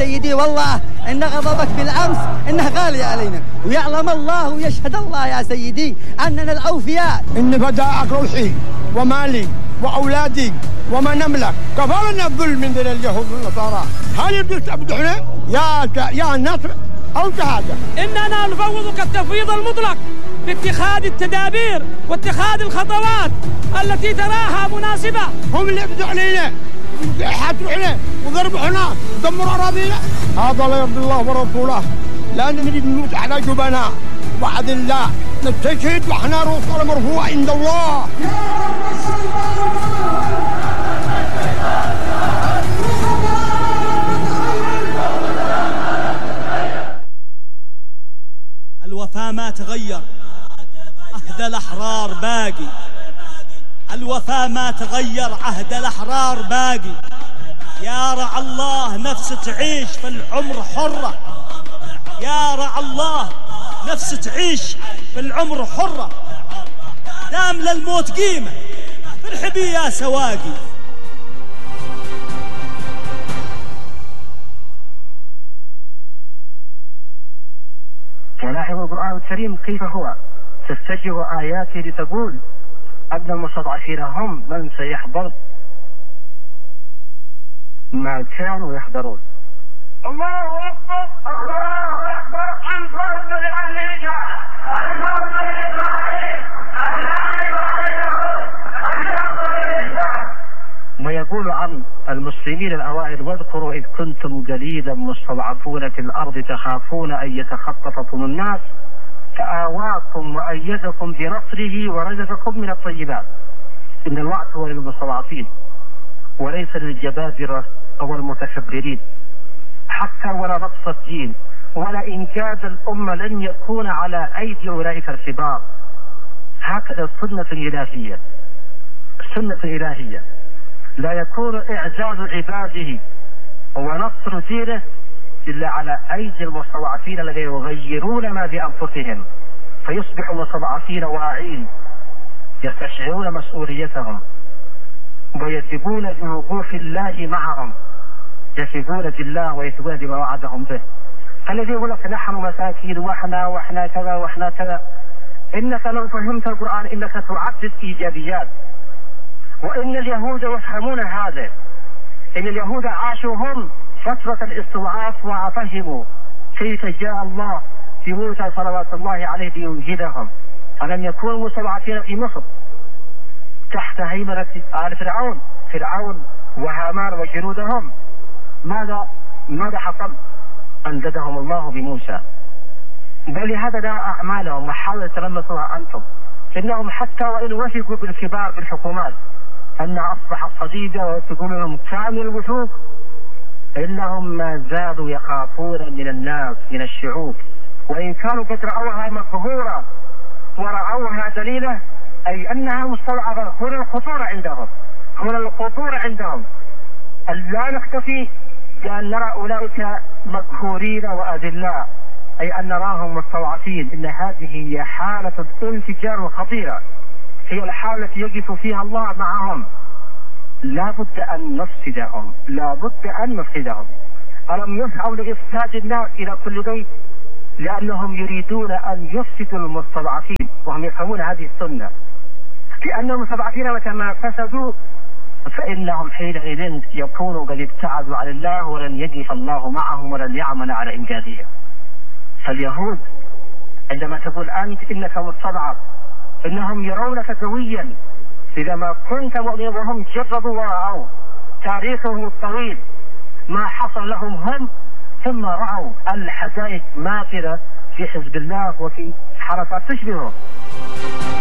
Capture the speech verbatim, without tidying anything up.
سيدي والله إن غضبك بالأمس إنه غالي علينا، ويعلم الله ويشهد الله يا سيدي أننا الأوفياء. إن فداءك روحي ومالي وأولادي وما نملك، كفرنا الظلم من ذي اليهود والنصارى. هل يبدو تبدحنا يا يا النصر أو شهادة؟ إننا نفوضك التفويض المطلق باتخاذ التدابير واتخاذ الخطوات التي تراها مناسبة. هم اللي يبدوا علينا يحاتوا علينا وضربونا ودمروا أراضينا. هذا لا يرضي الله ورسوله، لأن نريد نموت على جبناء وعد الله نستشهد وإحنا رسول مرفوع عند الله. الوفاء ما تغير، عهد الأحرار باقي. الوفاء ما تغير، عهد الأحرار باقي. يا رعى الله نفس تعيش في العمر حرة، يا رعى الله نفس تعيش في العمر حرة، دام للموت قيمة فرحبي يا سواقي. ولاحظ القرآن الكريم كيف هو تستجيب آياته لتقول أن المستضعفين هم من سيحضر ما كانوا يحضرون. الله أكبر الله أكبر عن فرد الأمريكا عن فرد الإسرائيل ويقول عن المسلمين الأوائل واذكروا إذ كنتم قليلا مستضعفون في الأرض تخافون أن يتخطفكم الناس فآواكم وأيدكم بنصره ورزقكم من الطيبات. إن الوعد هو للمستضعفين وليس للجبابرة أو المتكبرين. حتى ولا نقص الدين ولا إنجاز الأمة لن يكون على أيدي أولئك الكبار. هكذا السنة الإلهية، السنة الإلهية لا يكون إعزاز عباده ونصر دينه إلا على أيدي المستضعفين الذين يغيرون ما بأنفسهم فيصبح المستضعفين واعين يستشعرون مسؤوليتهم ويثقون بوقوف الله معهم، يثقون بالله ويثقون بما وعدهم به. فالذي يقول لك نحن مساكين واحنا واحنا كذا واحنا كذا، إنك لو فهمت القرآن إنك تعدد إيجابيات. وإن اليهود يفهمون هذا، إن اليهود عاشوا هم فترة الاستضعاف وفهموا كيف جاء الله في موسى صلوات الله عليه لينجدهم. ألم يكونوا مستضعفين في مصر تحت هيمنة آل فرعون فرعون وهامان وجنودهم؟ ماذا ماذا حصل؟ أنجدهم الله بموسى. بل هذا لا أعمالهم وحاولوا تلمسوها أنتم. إنهم حتى وإن وثقوا بالكبار بالحكومات أنها أصبحت صديقة ويثقون لهم كامل الوثوق، إنهم ما زالوا يخافون من الناس من الشعوب، وإن كانوا قد رأوها مقهورة ورأوها دليلة أي أنها مستضعفة. هنا الخطورة عندهم، هنا الخطورة عندهم أن لا نكتفي بأن نرى أولئك مقهورين وأذلاء، أي أن نراهم مستضعفين. إن هذه هي حالة انفجار خطيرة، هي الحالة التي يقف فيها الله معهم. لا بد أن نفسدهم، لا بد أن نفسدهم. ألم يسعوا لإفساد الناس إلى كل بيت؟ لأنهم يريدون أن يفسدوا المستضعفين، وهم يفهمون هذه السنة، لأن المستضعفين متى ما فسدوا فإنهم حينئذ يكونوا قد ابتعدوا عن الله ولن يقف الله معهم ولن يعمل على إنجازهم. فاليهود عندما تقول أنت إنك مستضعف إنهم يرونك قويا. إذا ما كنت مؤمنا وهم جربوا ورأوا تاريخهم الطويل ما حصل لهم هم، ثم رأوا الحدائق ماثلة في حزب الله وفي حركات تشبهه.